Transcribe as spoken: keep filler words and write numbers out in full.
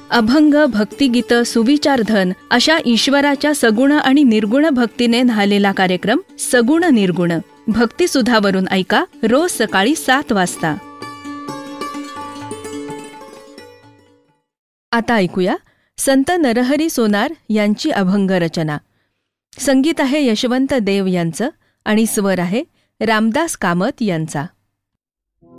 अभंग, भक्तिगीत, सुविचारधन अशा ईश्वराच्या सगुण आणि निर्गुण भक्तीने न्हालेला कार्यक्रम सगुण निर्गुण भक्तिसुधावरून ऐका रोज सकाळी सात वाजता. आता ऐकूया संत नरहरी सोनार यांची अभंग रचना. संगीत आहे यशवंत देव यांचं आणि स्वर आहे रामदास कामत यांचा.